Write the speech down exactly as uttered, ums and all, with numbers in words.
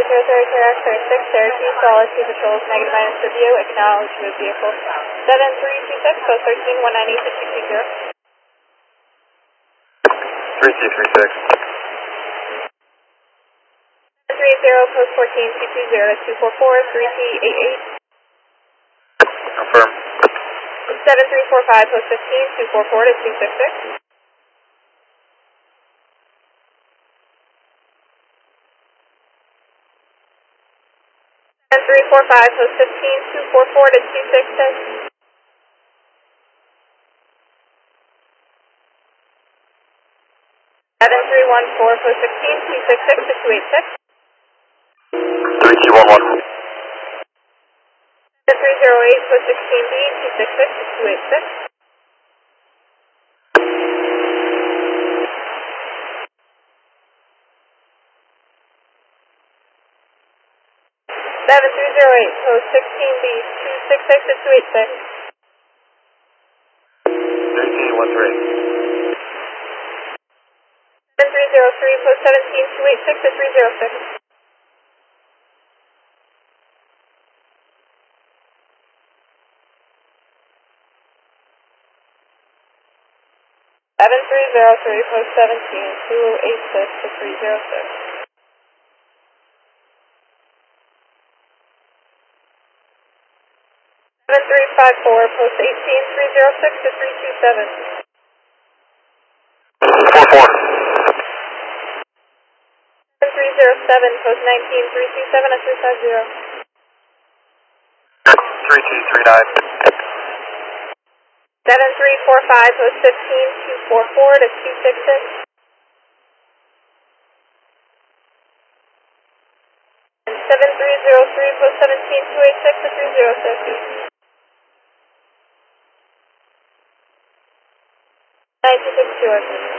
zero zero X six, Cherokee, solid two patrols, negative minus for view, acknowledge with vehicle. seven three two six, post thirteen, one nine eight, two two zero. three two three six. three zero, post fourteen, two two zero, two four four, three T eight eight. Confirm. seven three four five, post fifteen, two four four to two six six. seven three four five, post fifteen, two four four to two six six. seven three one four, post sixteen, two six six to two eight six. three two one one. seven three zero eight, post sixteen B, two six six to two eight six. seven three zero eight, post sixteen B, two six six to two eight six. three two one three. seven three zero three, post seventeen, two eight six to three zero six. seven three zero three, post seventeen, two eight six to three zero six. seven three five four, post eighteen, three zero six to three two seven. four four. seven three zero seven, post nineteen, three two seven to three five zero. three two three nine. seven three four five, post fifteen, two four four to two six six. seven three zero three, post seventeen, two eight six to three zero six. nine two six two.